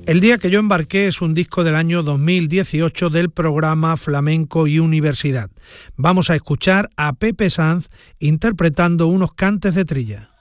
El día que yo embarqué es un disco del año 2018 del programa Flamenco y Universidad. Vamos a escuchar a Pepe Sanz interpretando unos cantes de trilla.